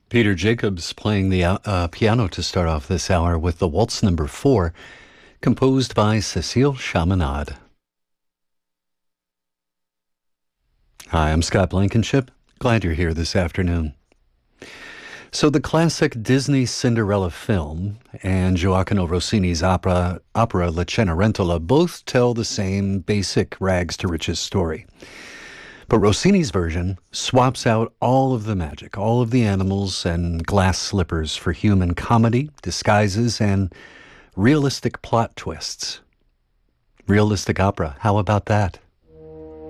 Peter Jacobs playing the piano to start off this hour with the Waltz Number 4, composed by Cécile Chaminade. Hi, I'm Scott Blankenship. Glad you're here this afternoon. So the classic Disney Cinderella film and Gioacchino Rossini's opera La Cenerentola both tell the same basic rags to riches story. But Rossini's version swaps out all of the magic, all of the animals and glass slippers for human comedy, disguises, and realistic plot twists. Realistic opera, how about that?